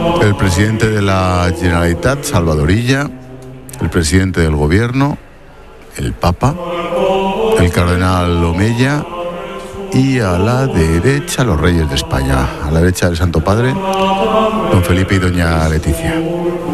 el presidente de la Generalitat, Salvador Illa, el presidente del gobierno, el Papa, el cardenal Omeya y a la derecha los reyes de España, a la derecha del Santo Padre, don Felipe y doña Leticia.